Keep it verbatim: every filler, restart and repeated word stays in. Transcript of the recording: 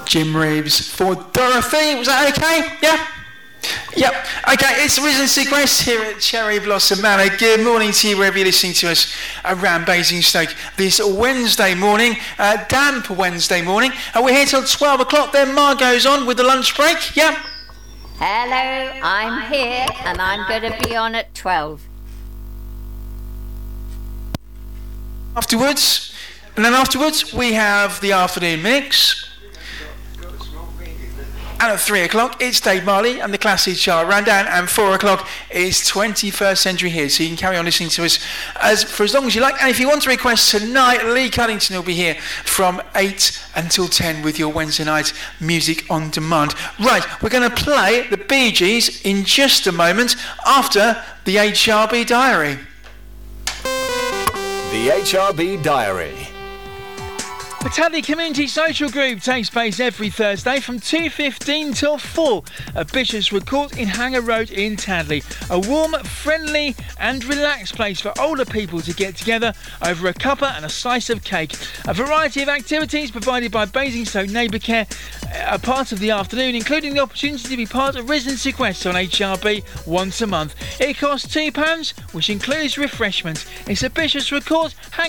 Jim Reeves for Dorothy. Was that okay? Yeah? Yep. Okay, it's Risen Sequest here at Cherry Blossom Manor. Good morning to you wherever you're listening to us around Basingstoke this Wednesday morning, uh, damp Wednesday morning. Uh, we're here till twelve o'clock, then Margot's on with the lunch break. Yep. Hello, I'm here and I'm going to be on at twelve. Afterwards, and then afterwards we have the afternoon mix. And at three o'clock, it's Dave Marley and the Classic Chart Rundown. And four o'clock is twenty-first Century Hits. So you can carry on listening to us as for as long as you like. And if you want to request tonight, Lee Cuddington will be here from eight until ten with your Wednesday night music on demand. Right, we're going to play the Bee Gees in just a moment after the H R B Diary. The H R B Diary. The Tadley Community Social Group takes place every Thursday from two fifteen till four at Bishopswood Court in Hanger Road in Tadley. A warm, friendly and relaxed place for older people to get together over a cuppa and a slice of cake. A variety of activities provided by Basingstoke Neighbour Care are part of the afternoon, including the opportunity to be part of Risen Sequest on H R B once a month. It costs two pounds, which includes refreshments. It's at Bishopswood Court, Hanger